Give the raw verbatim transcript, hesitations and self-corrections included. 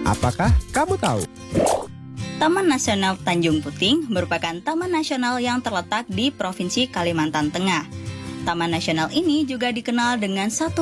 Apakah kamu tahu? Taman Nasional Tanjung Puting merupakan taman nasional yang terletak di Provinsi Kalimantan Tengah. Taman nasional ini juga dikenal dengan satu